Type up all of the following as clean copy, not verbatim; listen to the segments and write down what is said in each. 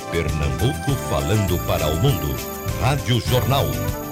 Pernambuco falando para o mundo. Rádio Jornal.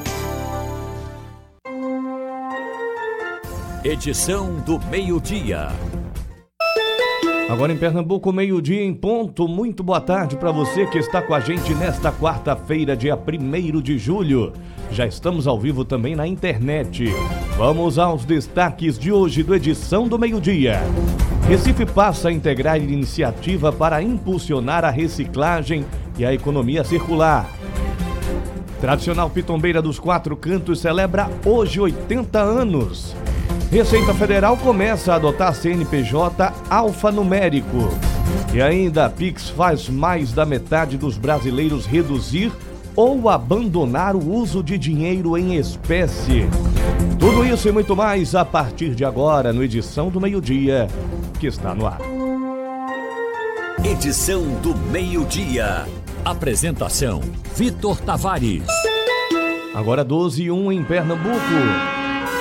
Edição do meio-dia. Agora em Pernambuco, meio-dia em ponto. Muito boa tarde para você que está com a gente nesta quarta-feira, dia 1º de julho. Já estamos ao vivo também na internet. Vamos aos destaques de hoje do Edição do Meio-Dia. Recife passa a integrar iniciativa para impulsionar a reciclagem e a economia circular. Tradicional Pitombeira dos Quatro Cantos celebra hoje 80 anos. Receita Federal começa a adotar CNPJ alfanumérico. E ainda a Pix faz mais da metade dos brasileiros reduzir ou abandonar o uso de dinheiro em espécie. Tudo isso e muito mais a partir de agora no Edição do Meio-Dia, que está no ar. Edição do Meio-Dia. Apresentação: Vitor Tavares. Agora 12h01 em Pernambuco.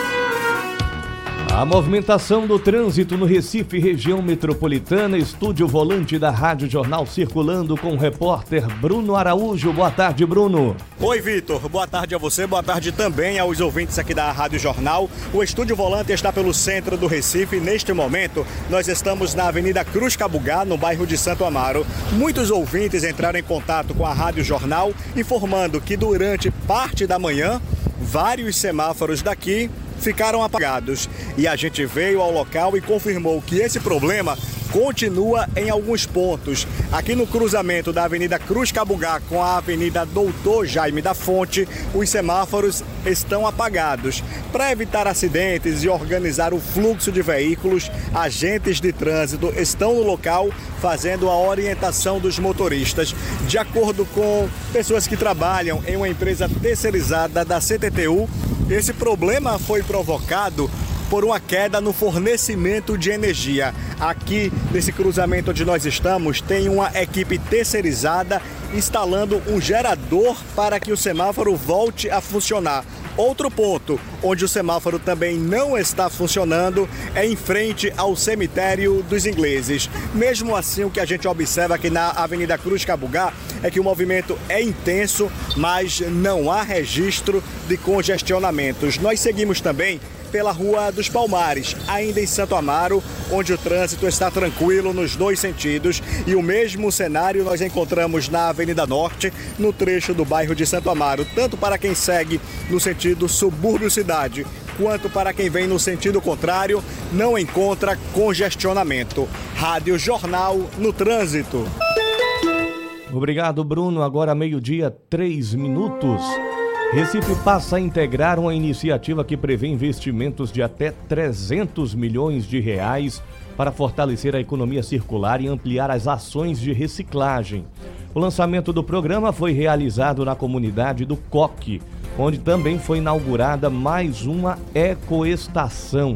A movimentação do trânsito no Recife, região metropolitana, estúdio volante da Rádio Jornal circulando com o repórter Bruno Araújo. Boa tarde, Bruno. Oi, Vitor. Boa tarde a você, boa tarde também aos ouvintes aqui da Rádio Jornal. O estúdio volante está pelo centro do Recife. Neste momento, nós estamos na Avenida Cruz Cabugá, no bairro de Santo Amaro. Muitos ouvintes entraram em contato com a Rádio Jornal, informando que durante parte da manhã, vários semáforos daqui ficaram apagados. E a gente veio ao local e confirmou que esse problema continua em alguns pontos. Aqui no cruzamento da Avenida Cruz Cabugá com a Avenida Doutor Jaime da Fonte, os semáforos estão apagados. Para evitar acidentes e organizar o fluxo de veículos, agentes de trânsito estão no local fazendo a orientação dos motoristas. De acordo com pessoas que trabalham em uma empresa terceirizada da CTTU, esse problema foi provocado por uma queda no fornecimento de energia. Aqui, nesse cruzamento onde nós estamos, tem uma equipe terceirizada instalando um gerador para que o semáforo volte a funcionar. Outro ponto onde o semáforo também não está funcionando é em frente ao cemitério dos ingleses. Mesmo assim, o que a gente observa aqui na Avenida Cruz Cabugá é que o movimento é intenso, mas não há registro de congestionamentos. Nós seguimos também pela Rua dos Palmares, ainda em Santo Amaro, onde o trânsito está tranquilo nos dois sentidos. E o mesmo cenário nós encontramos na Avenida Norte, no trecho do bairro de Santo Amaro, tanto para quem segue no sentido subúrbio-cidade, quanto para quem vem no sentido contrário, não encontra congestionamento. Rádio Jornal no trânsito. Obrigado, Bruno. Agora meio-dia, 3 minutos. Recife passa a integrar uma iniciativa que prevê investimentos de até 300 milhões de reais para fortalecer a economia circular e ampliar as ações de reciclagem. O lançamento do programa foi realizado na comunidade do Coque, onde também foi inaugurada mais uma ecoestação.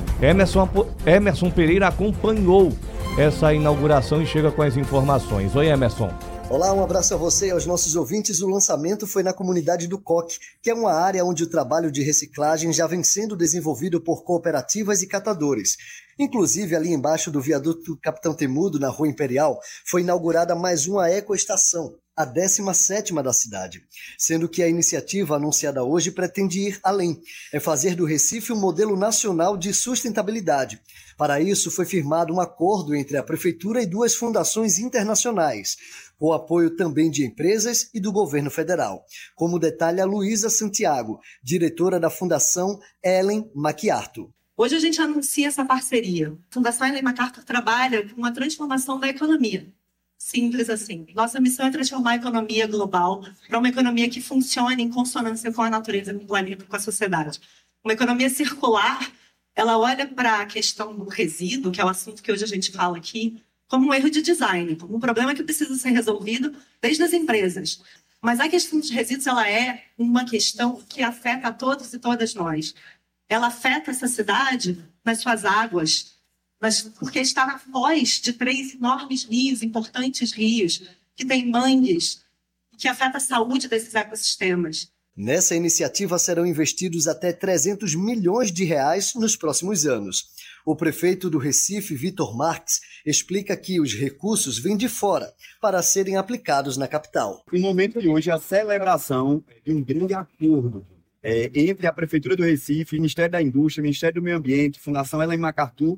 Emerson Pereira acompanhou essa inauguração e chega com as informações. Oi, Emerson. Olá, um abraço a você e aos nossos ouvintes. O lançamento foi na comunidade do Coque, que é uma área onde o trabalho de reciclagem já vem sendo desenvolvido por cooperativas e catadores. Inclusive, ali embaixo do viaduto Capitão Temudo, na Rua Imperial, foi inaugurada mais uma ecoestação, a 17ª da cidade, sendo que a iniciativa anunciada hoje pretende ir além, é fazer do Recife um modelo nacional de sustentabilidade. Para isso, foi firmado um acordo entre a Prefeitura e 2 fundações internacionais, com o apoio também de empresas e do governo federal, como detalha Luísa Santiago, diretora da Fundação Ellen MacArthur. Hoje a gente anuncia essa parceria. A Fundação Ellen MacArthur trabalha com a transformação da economia. Simples assim. Nossa missão é transformar a economia global para uma economia que funcione em consonância com a natureza, com o planeta, com a sociedade. Uma economia circular, ela olha para a questão do resíduo, que é o assunto que hoje a gente fala aqui, como um erro de design, como um problema que precisa ser resolvido desde as empresas. Mas a questão dos resíduos, ela é uma questão que afeta a todos e todas nós. Ela afeta essa cidade nas suas águas, porque está na foz de 3 enormes rios, importantes rios, que têm mangues, que afeta a saúde desses ecossistemas. Nessa iniciativa serão investidos até 300 milhões de reais nos próximos anos. O prefeito do Recife, Vitor Marques, explica que os recursos vêm de fora para serem aplicados na capital. No momento de hoje, a celebração de um grande acordo entre a Prefeitura do Recife, Ministério da Indústria, Ministério do Meio Ambiente, Fundação Ellen MacArthur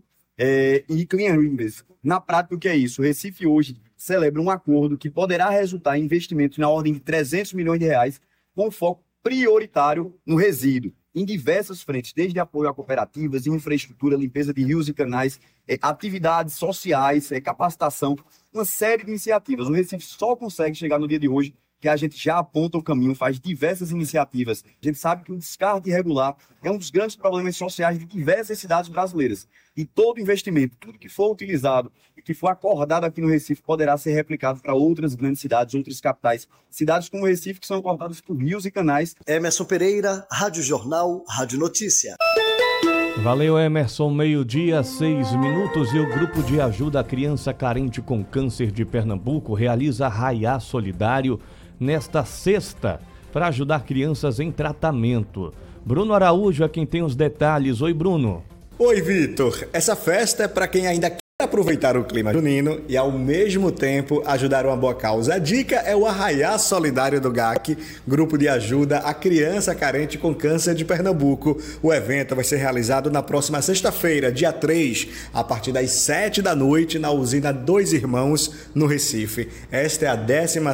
e Clean Rivers. Na prática, o que é isso? O Recife hoje celebra um acordo que poderá resultar em investimentos na ordem de 300 milhões de reais, com foco prioritário no resíduo, em diversas frentes, desde apoio a cooperativas, infraestrutura, limpeza de rios e canais, atividades sociais, capacitação, uma série de iniciativas. O Recife só consegue chegar no dia de hoje que a gente já aponta o caminho, faz diversas iniciativas. A gente sabe que o descarte irregular é um dos grandes problemas sociais de diversas cidades brasileiras. E todo investimento, tudo que for utilizado e que for acordado aqui no Recife poderá ser replicado para outras grandes cidades, outras capitais. Cidades como o Recife que são cortadas por rios e canais. Emerson Pereira, Rádio Jornal, Rádio Notícia. Valeu, Emerson. 12:06. E o Grupo de Ajuda à Criança Carente com Câncer de Pernambuco realiza Arraiá Solidário nesta sexta para ajudar crianças em tratamento. Bruno Araújo é quem tem os detalhes. Oi, Bruno. Oi, Vitor. Essa festa é para quem ainda quer aproveitar o clima junino e, ao mesmo tempo, ajudar uma boa causa. A dica é o Arraiá Solidário do GAC, Grupo de Ajuda à Criança Carente com Câncer de Pernambuco. O evento vai ser realizado na próxima sexta-feira, dia 3, a partir das 7 da noite, na usina Dois Irmãos, no Recife. Esta é a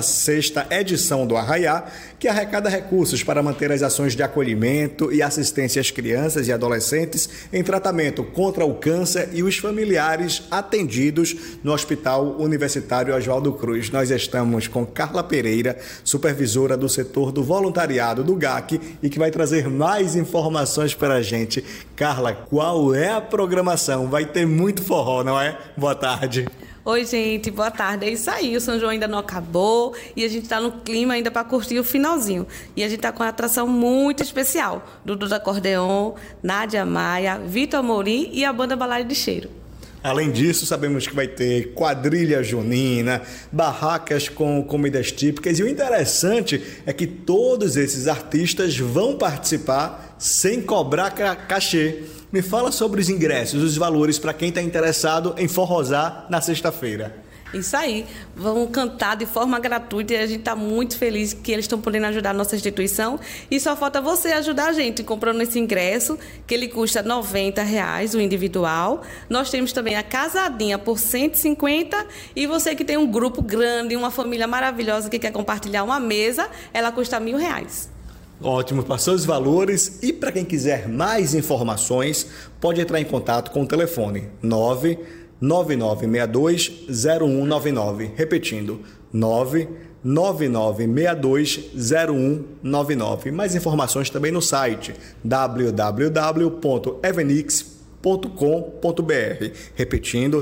16ª edição do Arraiá, que arrecada recursos para manter as ações de acolhimento e assistência às crianças e adolescentes em tratamento contra o câncer e os familiares atendidos no Hospital Universitário Oswaldo Cruz. Nós estamos com Carla Pereira, supervisora do setor do voluntariado do GAC, e que vai trazer mais informações para a gente. Carla, qual é a programação? Vai ter muito forró, não é? Boa tarde. Oi, gente, boa tarde. É isso aí, o São João ainda não acabou e a gente está no clima ainda para curtir o finalzinho. E a gente está com uma atração muito especial. Dudu do Acordeon, Nádia Maia, Vitor Amorim e a banda Balaio de Cheiro. Além disso, sabemos que vai ter quadrilha junina, barracas com comidas típicas, e o interessante é que todos esses artistas vão participar sem cobrar cachê. Me fala sobre os ingressos, os valores para quem está interessado em forrosar na sexta-feira. Isso aí, vão cantar de forma gratuita e a gente está muito feliz que eles estão podendo ajudar a nossa instituição. E só falta você ajudar a gente comprando esse ingresso, que ele custa R$90, o individual. Nós temos também a casadinha por R$150, e você que tem um grupo grande, uma família maravilhosa que quer compartilhar uma mesa, ela custa R$1.000. Ótimo, passou os valores, e para quem quiser mais informações, pode entrar em contato com o telefone 99962-0199. Repetindo, 99962-0199. Mais informações também no site www.evenix.com.br. Repetindo,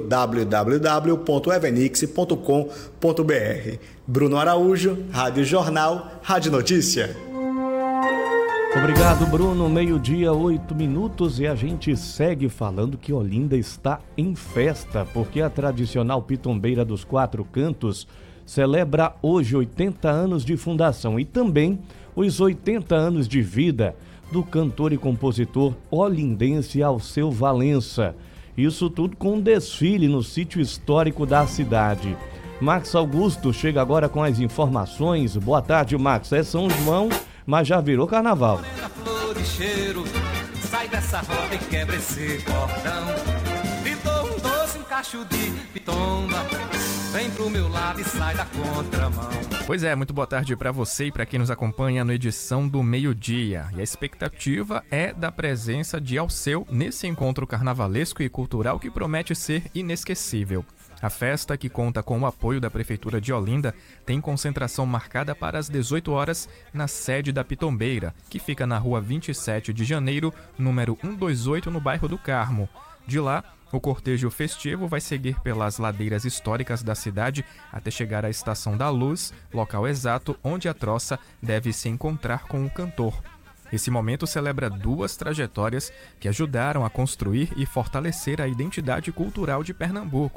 www.evenix.com.br. Bruno Araújo, Rádio Jornal, Rádio Notícia. Obrigado, Bruno. 12:08 e a gente segue falando que Olinda está em festa, porque a tradicional Pitombeira dos Quatro Cantos celebra hoje 80 anos de fundação e também os 80 anos de vida do cantor e compositor olindense Alceu Valença. Isso tudo com um desfile no sítio histórico da cidade. Max Augusto chega agora com as informações. Boa tarde, Max. É São João, mas já virou carnaval. Flor e cheiro, sai dessa roda e quebra esse cordão. Me dou um doce, um cacho de pitomba. Vem pro meu lado e sai da contramão. Pois é, muito boa tarde para você e para quem nos acompanha na edição do meio-dia. E a expectativa é da presença de Alceu nesse encontro carnavalesco e cultural que promete ser inesquecível. A festa, que conta com o apoio da Prefeitura de Olinda, tem concentração marcada para as 18 horas na sede da Pitombeira, que fica na rua 27 de janeiro, número 128, no bairro do Carmo. De lá, o cortejo festivo vai seguir pelas ladeiras históricas da cidade até chegar à Estação da Luz, local exato onde a troça deve se encontrar com o cantor. Esse momento celebra duas trajetórias que ajudaram a construir e fortalecer a identidade cultural de Pernambuco.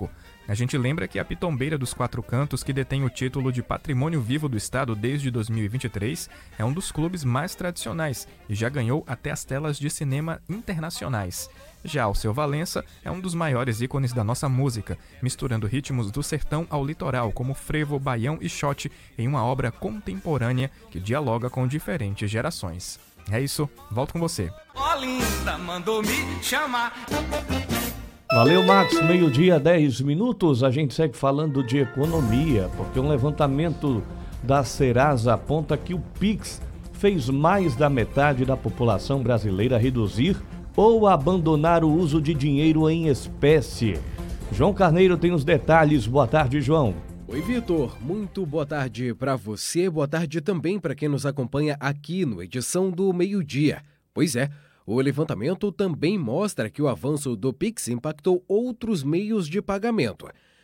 A gente lembra que a Pitombeira dos Quatro Cantos, que detém o título de Patrimônio Vivo do Estado desde 2023, é um dos clubes mais tradicionais e já ganhou até as telas de cinema internacionais. Já Alceu Valença é um dos maiores ícones da nossa música, misturando ritmos do sertão ao litoral, como frevo, baião e shot, em uma obra contemporânea que dialoga com diferentes gerações. É isso, volto com você. Olinda mandou me chamar. Valeu, Max. 12:10. A gente segue falando de economia, porque um levantamento da Serasa aponta que o Pix fez mais da metade da população brasileira reduzir ou abandonar o uso de dinheiro em espécie. João Carneiro tem os detalhes. Boa tarde, João. Oi, Vitor. Muito boa tarde para você. Boa tarde também para quem nos acompanha aqui no Edição do Meio-Dia. Pois é, o levantamento também mostra que o avanço do Pix impactou outros meios de pagamento.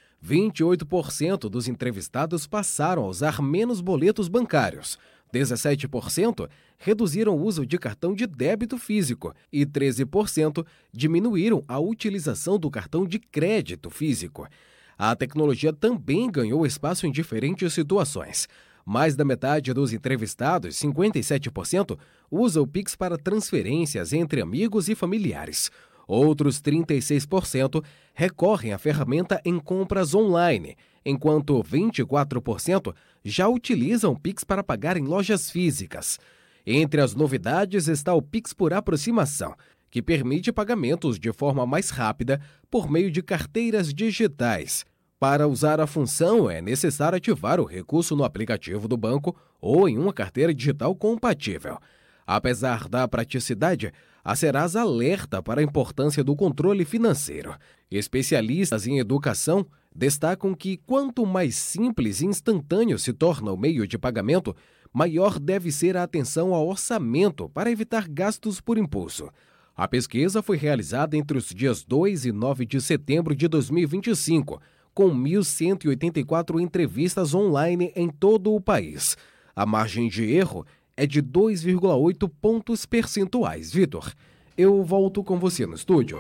28% dos entrevistados passaram a usar menos boletos bancários. 17% reduziram o uso de cartão de débito físico e 13% diminuíram a utilização do cartão de crédito físico. A tecnologia também ganhou espaço em diferentes situações. Mais da metade dos entrevistados, 57%, usa o Pix para transferências entre amigos e familiares. Outros 36% recorrem à ferramenta em compras online, enquanto 24% já utilizam o Pix para pagar em lojas físicas. Entre as novidades está o Pix por aproximação, que permite pagamentos de forma mais rápida por meio de carteiras digitais. Para usar a função, é necessário ativar o recurso no aplicativo do banco ou em uma carteira digital compatível. Apesar da praticidade, a Serasa alerta para a importância do controle financeiro. Especialistas em educação destacam que quanto mais simples e instantâneo se torna o meio de pagamento, maior deve ser a atenção ao orçamento para evitar gastos por impulso. A pesquisa foi realizada entre os dias 2 e 9 de setembro de 2025, com 1.184 entrevistas online em todo o país. A margem de erro é de 2,8 pontos percentuais. Vitor, eu volto com você no estúdio.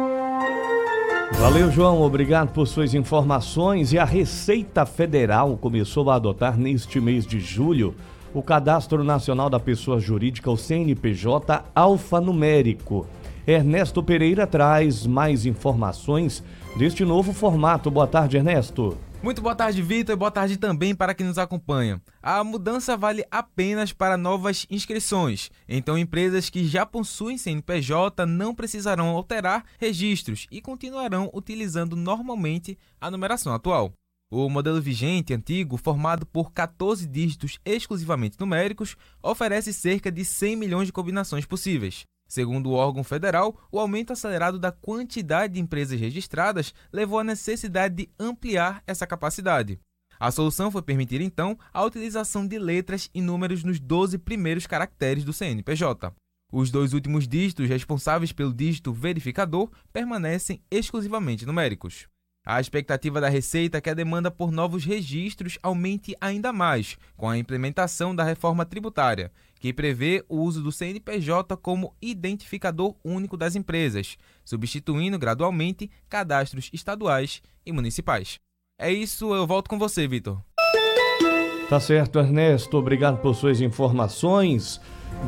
Valeu, João. Obrigado por suas informações. E a Receita Federal começou a adotar neste mês de julho o Cadastro Nacional da Pessoa Jurídica, o CNPJ alfanumérico. Ernesto Pereira traz mais informações deste novo formato. Boa tarde, Ernesto. Muito boa tarde, Vitor, e boa tarde também para quem nos acompanha. A mudança vale apenas para novas inscrições, então empresas que já possuem CNPJ não precisarão alterar registros e continuarão utilizando normalmente a numeração atual. O modelo vigente, antigo, formado por 14 dígitos exclusivamente numéricos, oferece cerca de 100 milhões de combinações possíveis. Segundo o órgão federal, o aumento acelerado da quantidade de empresas registradas levou à necessidade de ampliar essa capacidade. A solução foi permitir, então, a utilização de letras e números nos 12 primeiros caracteres do CNPJ. Os 2 últimos dígitos responsáveis pelo dígito verificador permanecem exclusivamente numéricos. A expectativa da Receita é que a demanda por novos registros aumente ainda mais com a implementação da reforma tributária, que prevê o uso do CNPJ como identificador único das empresas, substituindo gradualmente cadastros estaduais e municipais. É isso, eu volto com você, Vitor. Tá certo, Ernesto. Obrigado por suas informações.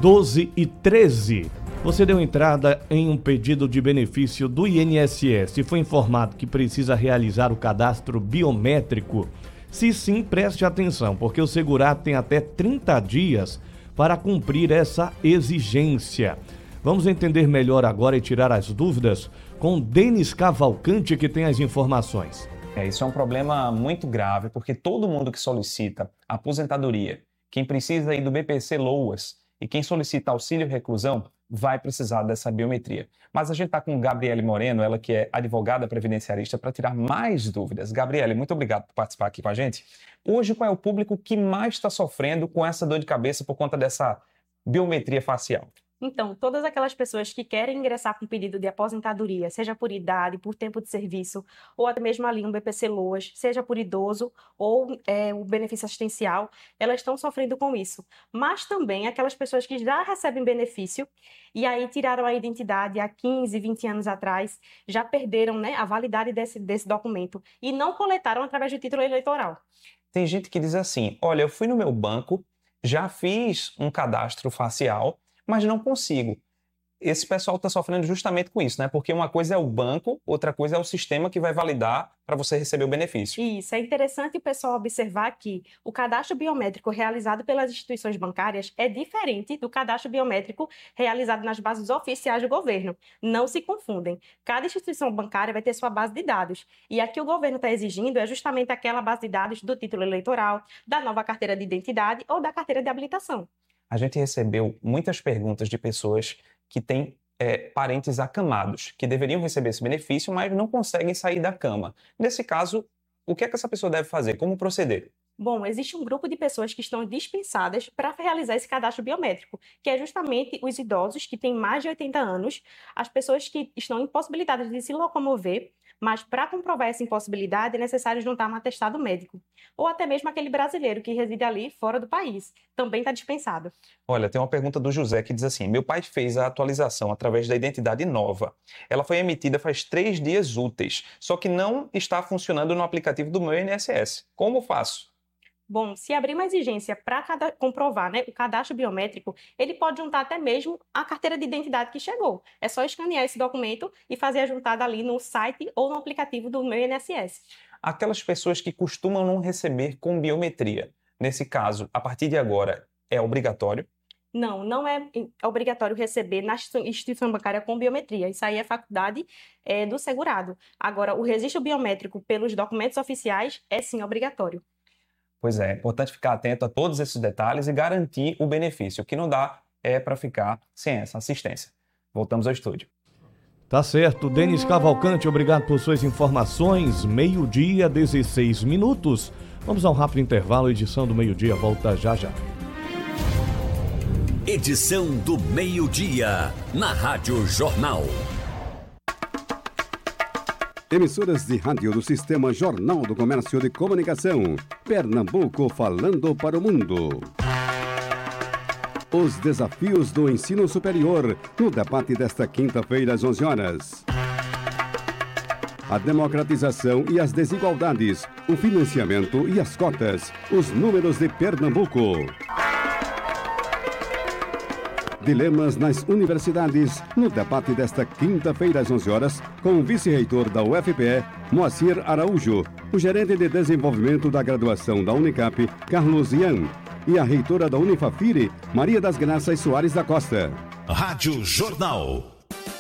12h13. Você deu entrada em um pedido de benefício do INSS e foi informado que precisa realizar o cadastro biométrico? Se sim, preste atenção, porque o segurado tem até 30 dias para cumprir essa exigência. Vamos entender melhor agora e tirar as dúvidas com Denis Cavalcante, que tem as informações. Isso é um problema muito grave, porque todo mundo que solicita aposentadoria, quem precisa aí do BPC Loas e quem solicita auxílio reclusão, vai precisar dessa biometria. Mas a gente está com Gabriele Moreno, ela que é advogada previdenciarista, para tirar mais dúvidas. Gabriele, muito obrigado por participar aqui com a gente. Hoje, qual é o público que mais está sofrendo com essa dor de cabeça por conta dessa biometria facial? Então, todas aquelas pessoas que querem ingressar com pedido de aposentadoria, seja por idade, por tempo de serviço, ou até mesmo ali um BPC Loas, seja por idoso ou o benefício assistencial, elas estão sofrendo com isso. Mas também aquelas pessoas que já recebem benefício e aí tiraram a identidade há 15, 20 anos atrás, já perderam, né, a validade desse documento e não coletaram através do título eleitoral. Tem gente que diz assim, olha, eu fui no meu banco, já fiz um cadastro facial, mas não consigo. Esse pessoal está sofrendo justamente com isso, né? Porque uma coisa é o banco, outra coisa é o sistema que vai validar para você receber o benefício. Isso, é interessante o pessoal observar que o cadastro biométrico realizado pelas instituições bancárias é diferente do cadastro biométrico realizado nas bases oficiais do governo. Não se confundem. Cada instituição bancária vai ter sua base de dados. E aqui o governo está exigindo é justamente aquela base de dados do título eleitoral, da nova carteira de identidade ou da carteira de habilitação. A gente recebeu muitas perguntas de pessoas que têm parentes acamados, que deveriam receber esse benefício, mas não conseguem sair da cama. Nesse caso, o que é que essa pessoa deve fazer? Como proceder? Bom, existe um grupo de pessoas que estão dispensadas para realizar esse cadastro biométrico, que é justamente os idosos que têm mais de 80 anos, as pessoas que estão impossibilitadas de se locomover, mas para comprovar essa impossibilidade é necessário juntar um atestado médico. Ou até mesmo aquele brasileiro que reside ali fora do país, também está dispensado. Olha, tem uma pergunta do José que diz assim, meu pai fez a atualização através da identidade nova. Ela foi emitida faz 3 dias úteis, só que não está funcionando no aplicativo do meu INSS. Como faço? Bom, se abrir uma exigência para comprovar, né, o cadastro biométrico, ele pode juntar até mesmo a carteira de identidade que chegou. É só escanear esse documento e fazer a juntada ali no site ou no aplicativo do meu INSS. Aquelas pessoas que costumam não receber com biometria, nesse caso, a partir de agora, é obrigatório? Não, não é obrigatório receber na instituição bancária com biometria. Isso aí é faculdade do segurado. Agora, o registro biométrico pelos documentos oficiais é sim obrigatório. Pois é importante ficar atento a todos esses detalhes e garantir o benefício. O que não dá é para ficar sem essa assistência. Voltamos ao estúdio. Tá certo. Denis Cavalcante, obrigado por suas informações. 12h, 16 minutos. Vamos a um rápido intervalo. Edição do meio-dia volta já já. Edição do meio-dia, na Rádio Jornal. Emissoras de rádio do Sistema Jornal do Comércio de Comunicação. Pernambuco falando para o mundo. Os desafios do ensino superior no debate desta quinta-feira às 11 horas. A democratização e as desigualdades, o financiamento e as cotas, os números de Pernambuco. Dilemas nas universidades, no debate desta quinta-feira às 11 horas, com o vice-reitor da UFPE, Moacir Araújo, o gerente de desenvolvimento da graduação da Unicap, Carlos Ian, e a reitora da Unifafire, Maria das Graças Soares da Costa. Rádio Jornal.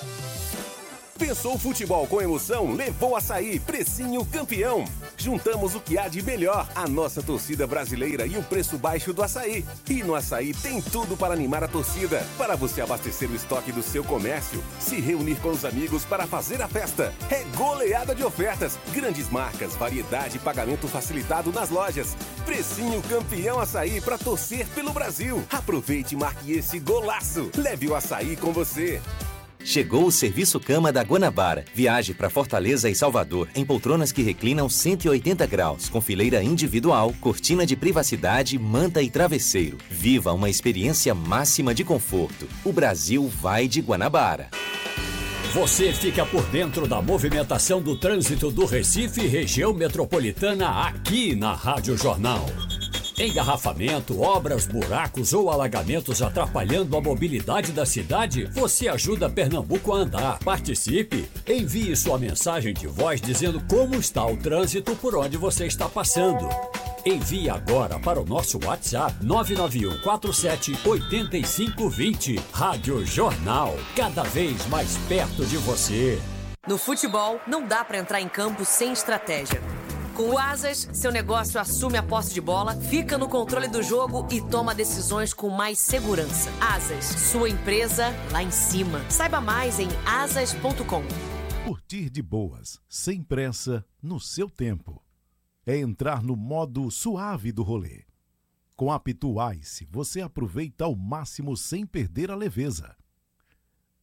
Pensou futebol com emoção? Levou Açaí, precinho campeão. Juntamos o que há de melhor, a nossa torcida brasileira e o preço baixo do açaí. E no Açaí tem tudo para animar a torcida, para você abastecer o estoque do seu comércio, se reunir com os amigos para fazer a festa. É goleada de ofertas, grandes marcas, variedade e pagamento facilitado nas lojas. Precinho campeão Açaí para torcer pelo Brasil. Aproveite e marque esse golaço. Leve o Açaí com você. Chegou o Serviço Cama da Guanabara. Viaje para Fortaleza e Salvador em poltronas que reclinam 180 graus, com fileira individual, cortina de privacidade, manta e travesseiro. Viva uma experiência máxima de conforto. O Brasil vai de Guanabara. Você fica por dentro da movimentação do trânsito do Recife e região metropolitana aqui na Rádio Jornal. Engarrafamento, obras, buracos ou alagamentos atrapalhando a mobilidade da cidade? Você ajuda Pernambuco a andar. Participe! Envie sua mensagem de voz dizendo como está o trânsito por onde você está passando. Envie agora para o nosso WhatsApp 991 47 8520. Rádio Jornal, cada vez mais perto de você. No futebol, não dá para entrar em campo sem estratégia. Com o Asas, seu negócio assume a posse de bola, fica no controle do jogo e toma decisões com mais segurança. Asas, sua empresa lá em cima. Saiba mais em asas.com. Curtir de boas, sem pressa, no seu tempo. É entrar no modo suave do rolê. Com a Pitu Ice, você aproveita ao máximo sem perder a leveza.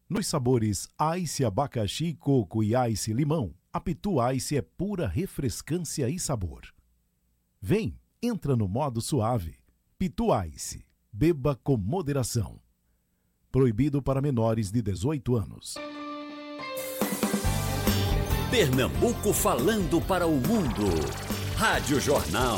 Nos sabores Ice abacaxi, coco e Ice limão, a Pitu Ice é pura refrescância e sabor. Vem, entra no modo suave. Pitu Ice, beba com moderação. Proibido para menores de 18 anos. Pernambuco falando para o mundo. Rádio Jornal.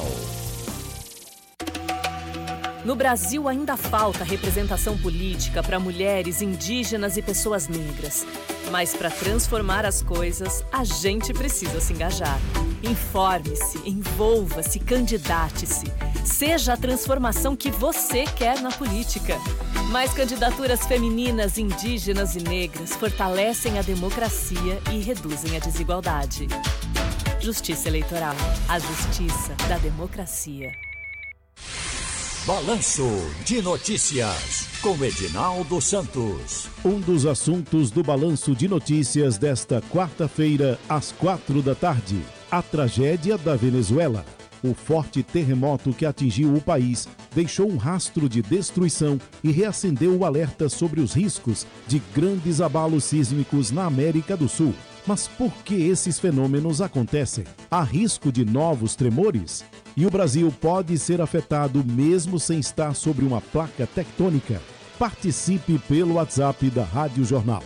No Brasil ainda falta representação política para mulheres, indígenas e pessoas negras. Mas para transformar as coisas, a gente precisa se engajar. Informe-se, envolva-se, candidate-se. Seja a transformação que você quer na política. Mais candidaturas femininas, indígenas e negras fortalecem a democracia e reduzem a desigualdade. Justiça Eleitoral. A justiça da democracia. Balanço de Notícias, com Edinaldo Santos. Um dos assuntos do Balanço de Notícias desta quarta-feira, às 16h, a tragédia da Venezuela. O forte terremoto que atingiu o país deixou um rastro de destruição e reacendeu o alerta sobre os riscos de grandes abalos sísmicos na América do Sul. Mas por que esses fenômenos acontecem? Há risco de novos tremores? E o Brasil pode ser afetado mesmo sem estar sobre uma placa tectônica? Participe pelo WhatsApp da Rádio Jornal.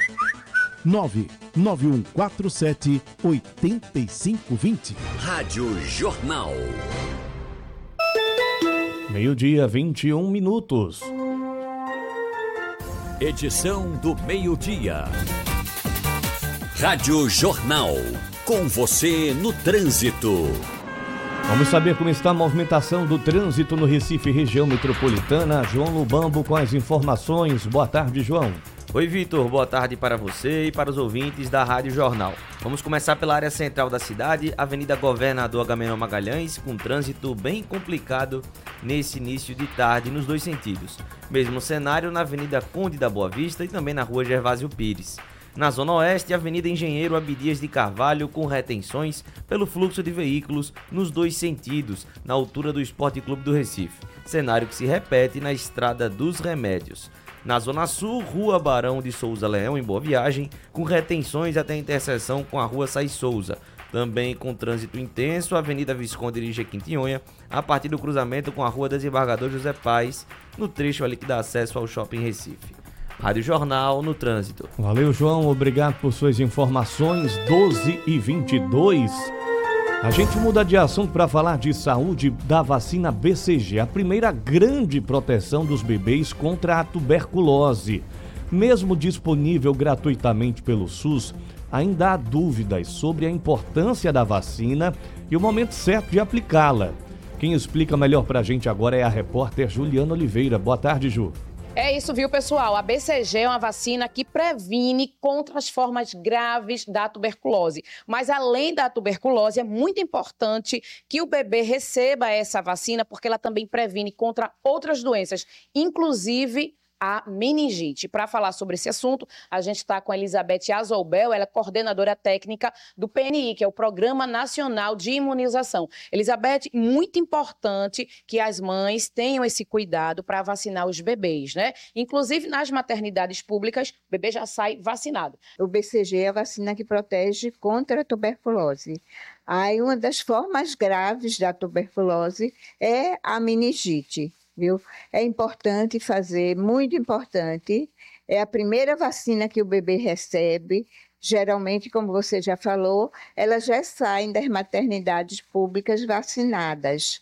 99147-8520. Rádio Jornal. Meio-dia, 21 minutos. Edição do meio-dia. Rádio Jornal. Com você no trânsito. Vamos saber como está a movimentação do trânsito no Recife, região metropolitana. João Lubambo com as informações. Boa tarde, João. Oi, Vitor. Boa tarde para você e para os ouvintes da Rádio Jornal. Vamos começar pela área central da cidade, Avenida Governador Agamenon Magalhães, com trânsito bem complicado nesse início de tarde nos dois sentidos. Mesmo cenário na Avenida Conde da Boa Vista e também na Rua Gervásio Pires. Na Zona Oeste, Avenida Engenheiro Abdias de Carvalho, com retenções pelo fluxo de veículos nos dois sentidos, na altura do Esporte Clube do Recife. Cenário que se repete na Estrada dos Remédios. Na Zona Sul, Rua Barão de Souza Leão, em Boa Viagem, com retenções até a interseção com a Rua Sais Souza. Também com trânsito intenso, Avenida Visconde de Jequitinhonha, a partir do cruzamento com a Rua Desembargador José Paes, no trecho ali que dá acesso ao Shopping Recife. Rádio Jornal no trânsito. Valeu, João. Obrigado por suas informações. 12h22. A gente muda de assunto para falar de saúde da vacina BCG, a primeira grande proteção dos bebês contra a tuberculose. Mesmo disponível gratuitamente pelo SUS, ainda há dúvidas sobre a importância da vacina e o momento certo de aplicá-la. Quem explica melhor para a gente agora é a repórter Juliana Oliveira. Boa tarde, Ju. É isso, viu, pessoal? A BCG é uma vacina que previne contra as formas graves da tuberculose. Mas, além da tuberculose, é muito importante que o bebê receba essa vacina, porque ela também previne contra outras doenças, inclusive a meningite. Para falar sobre esse assunto, a gente está com a Elizabeth Azolbel, ela é coordenadora técnica do PNI, que é o Programa Nacional de Imunização. Elizabeth, muito importante que as mães tenham esse cuidado para vacinar os bebês, né? Inclusive nas maternidades públicas, o bebê já sai vacinado. O BCG é a vacina que protege contra a tuberculose. Aí uma das formas graves da tuberculose é a meningite. Viu? É importante fazer, muito importante. É a primeira vacina que o bebê recebe. Geralmente, como você já falou, elas já saem das maternidades públicas vacinadas.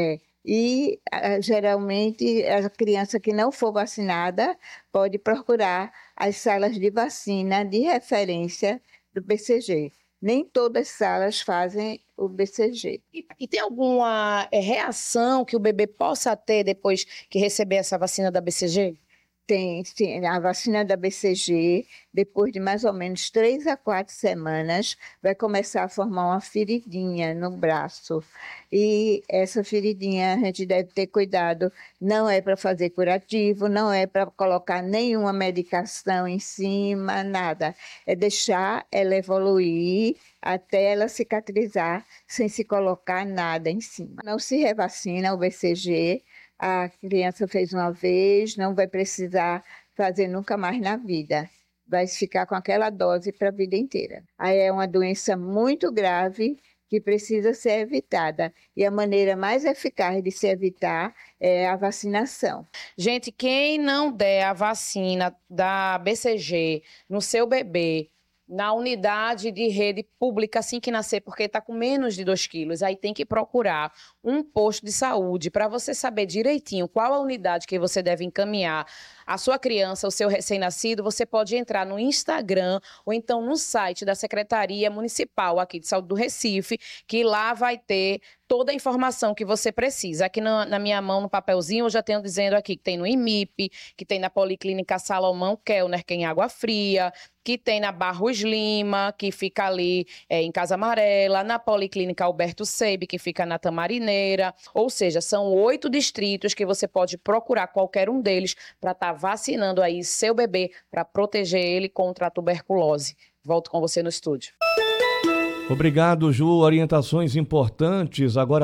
Geralmente, a criança que não for vacinada pode procurar as salas de vacina de referência do BCG. Nem todas as salas fazem o BCG. E tem alguma reação que o bebê possa ter depois que receber essa vacina da BCG? Tem, sim. A vacina da BCG, depois de mais ou menos 3 a 4 semanas, vai começar a formar uma feridinha no braço. E essa feridinha a gente deve ter cuidado. Não é para fazer curativo, não é para colocar nenhuma medicação em cima, nada. É deixar ela evoluir até ela cicatrizar, sem se colocar nada em cima. Não se revacina o BCG. A criança fez uma vez, não vai precisar fazer nunca mais na vida. vai ficar com aquela dose para a vida inteira. Aí é uma doença muito grave que precisa ser evitada. E a maneira mais eficaz de se evitar é a vacinação. Gente, quem não der a vacina da BCG no seu bebê, na unidade de rede pública assim que nascer, porque está com menos de 2 quilos, aí tem que procurar um posto de saúde para você saber direitinho qual a unidade que você deve encaminhar a sua criança, o seu recém-nascido. Você pode entrar no Instagram ou então no site da Secretaria Municipal aqui de Saúde do Recife, que lá vai ter toda a informação que você precisa. Aqui na minha mão, no papelzinho, eu já tenho dizendo aqui que tem no IMIP, que tem na Policlínica Salomão Kellner, que é em Água Fria, que tem na Barros Lima, que fica ali em Casa Amarela, na Policlínica Alberto Seib, que fica na Tamarineira. Ou seja, são 8 distritos que você pode procurar qualquer um deles para estar vacinando aí seu bebê, para proteger ele contra a tuberculose. Volto com você no estúdio. Obrigado, Ju. Orientações importantes. Agora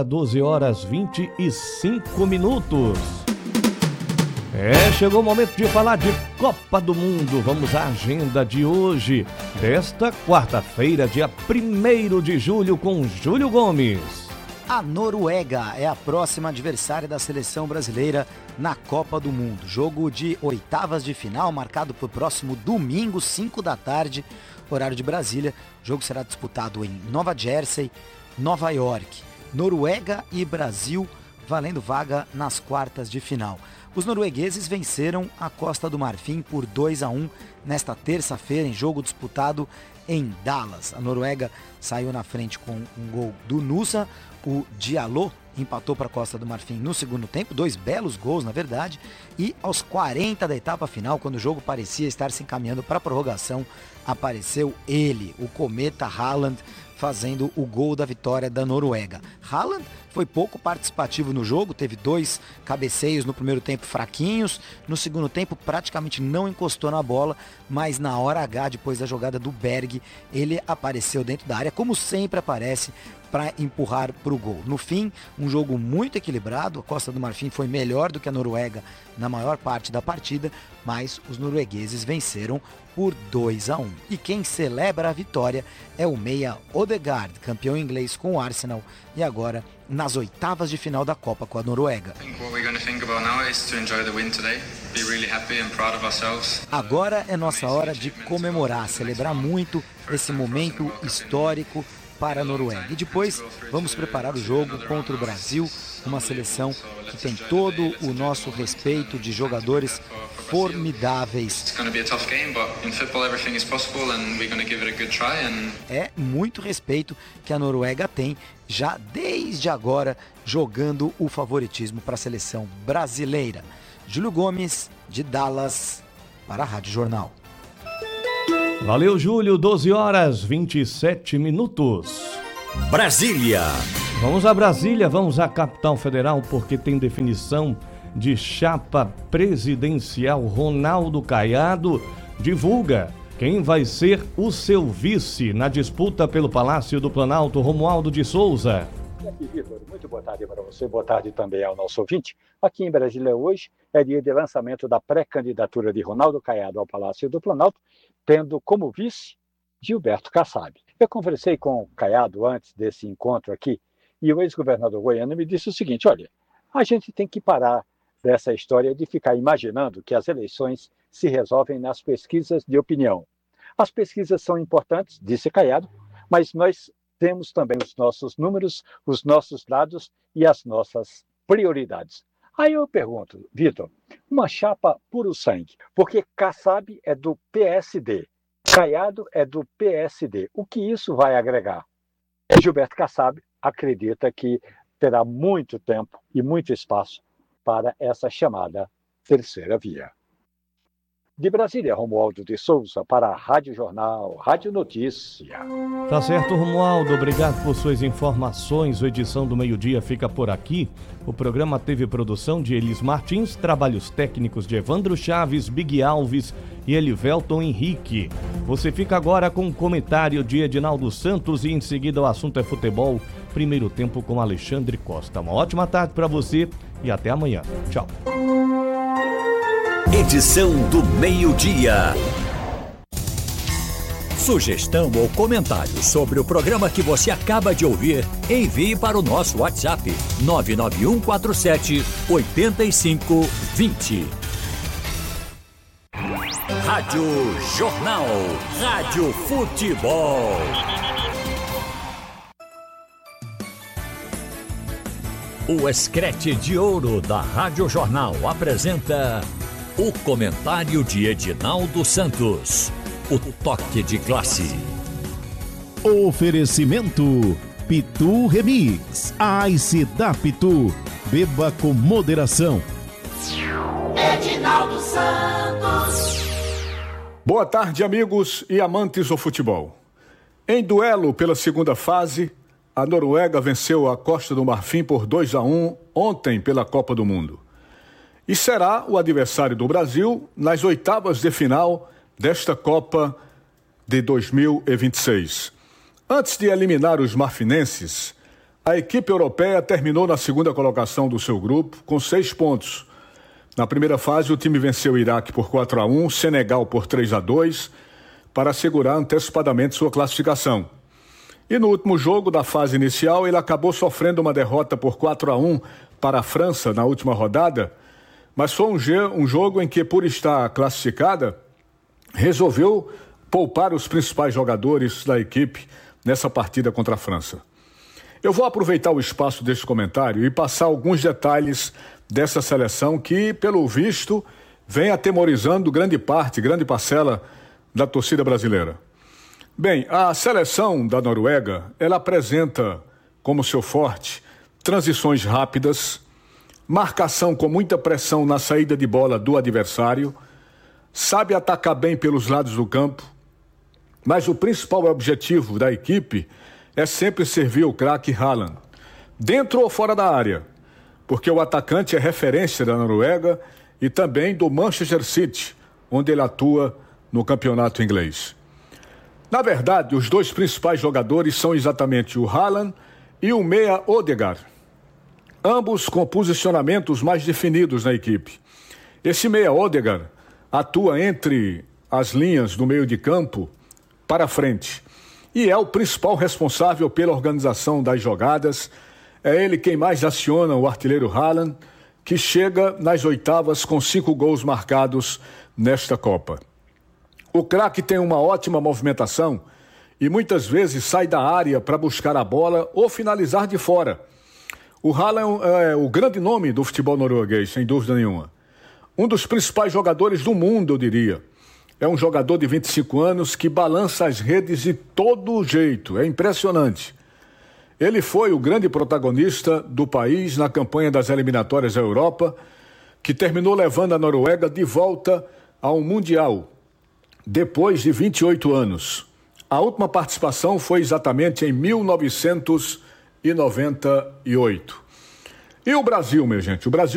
12h25. Chegou o momento de falar de Copa do Mundo. Vamos à agenda de hoje, desta quarta-feira, dia 1º de julho, com Júlio Gomes. A Noruega é a próxima adversária da seleção brasileira na Copa do Mundo. Jogo de oitavas de final, marcado para o próximo domingo, 5 da tarde, horário de Brasília. O jogo será disputado em Nova Jersey, Nova York. Noruega e Brasil valendo vaga nas quartas de final. Os noruegueses venceram a Costa do Marfim por 2-1 nesta terça-feira, em jogo disputado em Dallas. A Noruega saiu na frente com um gol do Nusa. O Diallo empatou para a Costa do Marfim no segundo tempo, 2 belos gols na verdade, e aos 40 da etapa final, quando o jogo parecia estar se encaminhando para a prorrogação, apareceu ele, o cometa Haaland, fazendo o gol da vitória da Noruega. Haaland foi pouco participativo no jogo, teve 2 cabeceios no primeiro tempo fraquinhos, no segundo tempo praticamente não encostou na bola, mas na hora H, depois da jogada do Berg, ele apareceu dentro da área, como sempre aparece, para empurrar para o gol. No fim, um jogo muito equilibrado. A Costa do Marfim foi melhor do que a Noruega na maior parte da partida, mas os noruegueses venceram por 2-1. E quem celebra a vitória é o meia Odegaard, campeão inglês com o Arsenal e agora nas oitavas de final da Copa com a Noruega. Agora é nossa hora de comemorar, celebrar muito esse momento histórico para a Noruega. E depois vamos preparar o jogo contra o Brasil, uma seleção que tem todo o nosso respeito, de jogadores formidáveis. É muito respeito que a Noruega tem já desde agora, jogando o favoritismo para a seleção brasileira. Júlio Gomes, de Dallas, para a Rádio Jornal. Valeu, Júlio. 12h27. Brasília. Vamos a Brasília, vamos à capital federal, porque tem definição de chapa presidencial. Ronaldo Caiado divulga quem vai ser o seu vice na disputa pelo Palácio do Planalto. Romualdo de Souza. Aqui, Vitor, muito boa tarde para você, boa tarde também ao nosso ouvinte. Aqui em Brasília hoje é dia de lançamento da pré-candidatura de Ronaldo Caiado ao Palácio do Planalto, tendo como vice Gilberto Kassab. Eu conversei com o Caiado antes desse encontro aqui e o ex-governador goiano me disse o seguinte: olha, a gente tem que parar dessa história de ficar imaginando que as eleições se resolvem nas pesquisas de opinião. As pesquisas são importantes, disse Caiado, mas nós temos também os nossos números, os nossos dados e as nossas prioridades. Aí eu pergunto, Vitor, uma chapa puro sangue, porque Kassab é do PSD, Caiado é do PSD. O que isso vai agregar? Gilberto Kassab acredita que terá muito tempo e muito espaço para essa chamada terceira via. De Brasília, Romualdo de Souza para a Rádio Jornal, Rádio Notícia. Tá certo, Romualdo. Obrigado por suas informações. A edição do meio-dia fica por aqui. O programa teve produção de Elis Martins, trabalhos técnicos de Evandro Chaves, Big Alves e Elivelton Henrique. Você fica agora com um comentário de Edinaldo Santos e em seguida o assunto é futebol. Primeiro tempo com Alexandre Costa. Uma ótima tarde para você e até amanhã. Tchau. Edição do meio-dia. Sugestão ou comentário sobre o programa que você acaba de ouvir, envie para o nosso WhatsApp 99147-8520. Rádio Jornal. Rádio Futebol. O Escrete de Ouro da Rádio Jornal apresenta o comentário de Edinaldo Santos. O toque de classe. Oferecimento Pitu Remix. A Ice da Pitu. Beba com moderação. Edinaldo Santos. Boa tarde, amigos e amantes do futebol. Em duelo pela segunda fase, a Noruega venceu a Costa do Marfim por 2-1 ontem pela Copa do Mundo. E será o adversário do Brasil nas oitavas de final desta Copa de 2026. Antes de eliminar os marfinenses, a equipe europeia terminou na segunda colocação do seu grupo com 6 pontos. Na primeira fase, o time venceu o Iraque por 4-1, Senegal por 3-2, para assegurar antecipadamente sua classificação. E no último jogo da fase inicial, ele acabou sofrendo uma derrota por 4-1 para a França na última rodada, mas foi um jogo em que, por estar classificada, resolveu poupar os principais jogadores da equipe nessa partida contra a França. Eu vou aproveitar o espaço deste comentário e passar alguns detalhes dessa seleção que, pelo visto, vem atemorizando grande parcela da torcida brasileira. Bem, a seleção da Noruega, ela apresenta como seu forte transições rápidas, marcação com muita pressão na saída de bola do adversário, sabe atacar bem pelos lados do campo, mas o principal objetivo da equipe é sempre servir o craque Haaland, dentro ou fora da área, porque o atacante é referência da Noruega e também do Manchester City, onde ele atua no campeonato inglês. Na verdade, os dois principais jogadores são exatamente o Haaland e o meia Ødegaard, ambos com posicionamentos mais definidos na equipe. Esse meia Ødegaard atua entre as linhas do meio de campo para frente e é o principal responsável pela organização das jogadas. É ele quem mais aciona o artilheiro Haaland, que chega nas oitavas com 5 gols marcados nesta Copa. O craque tem uma ótima movimentação e muitas vezes sai da área para buscar a bola ou finalizar de fora. O Haaland é o grande nome do futebol norueguês, sem dúvida nenhuma. Um dos principais jogadores do mundo, eu diria. É um jogador de 25 anos que balança as redes de todo jeito. É impressionante. Ele foi o grande protagonista do país na campanha das eliminatórias da Europa, que terminou levando a Noruega de volta ao Mundial, depois de 28 anos. A última participação foi exatamente em 1998. E o Brasil, minha gente? O Brasil